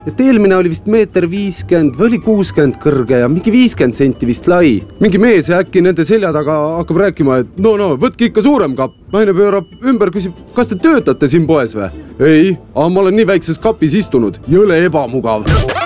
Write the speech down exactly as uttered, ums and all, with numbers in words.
et eelmine oli vist meeter viiskümmend või oli kuuskümmend kõrge ja mingi viiskümmend senti vist lai. Mingi mees äkki nende selja taga hakkab rääkima, et no no, võtke ikka suurem kapp. Naine pöörab ümber, küsib, kas te töötate siin poes või? Ei, aga ma olen nii väikses kapis istunud, jõle ebamugav.